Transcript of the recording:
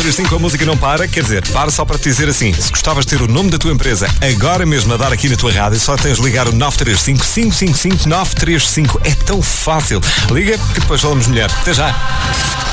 935, a música não para, quer dizer, para só para te dizer assim, se gostavas de ter o nome da tua empresa agora mesmo a dar aqui na tua rádio, só tens de ligar o 935 555 935. É tão fácil. Liga que depois falamos melhor. Até já.